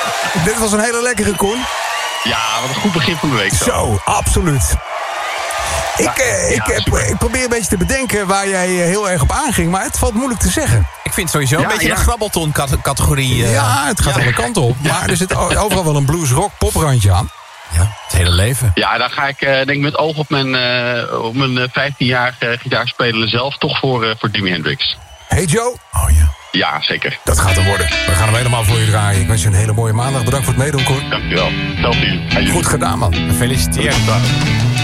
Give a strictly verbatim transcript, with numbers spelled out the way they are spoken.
Dit was een hele lekkere, Koen. Ja, wat een goed begin van de week. Zo, zo absoluut. Ik, eh, ik, ja, ik, ik probeer een beetje te bedenken waar jij heel erg op aanging, maar het valt moeilijk te zeggen. Ik vind het sowieso een Ja, beetje ja. een grabbelton-categorie. Uh, Ja, het gaat ja. alle kanten op. Maar er zit overal wel een blues-rock poprandje aan. Ja, het hele leven. Ja, dan ga ik uh, denk ik met oog op mijn, uh, op mijn vijftienjarige gitaarspelen zelf toch voor, uh, voor Jimi Hendrix. Hey Joe. Oh ja. Ja, zeker. Dat gaat hem worden. We gaan hem helemaal voor je draaien. Ik wens je een hele mooie maandag. Bedankt voor het meedoen, Koen. Dankjewel. Zelfs jullie. Goed gedaan, man. Gefeliciteerd.